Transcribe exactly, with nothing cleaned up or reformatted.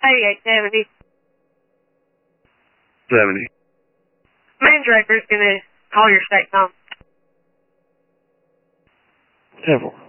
eighty-eight seventy. seventy. Man director's gonna call your state phone. Several.